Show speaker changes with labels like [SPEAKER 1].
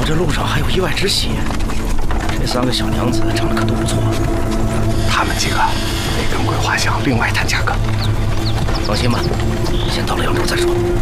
[SPEAKER 1] 头这路上还有意外之喜。这3个小娘子长得可都不错，
[SPEAKER 2] 他们几个得跟桂花香另外谈价格。
[SPEAKER 1] 放心吧，先到了扬州再说。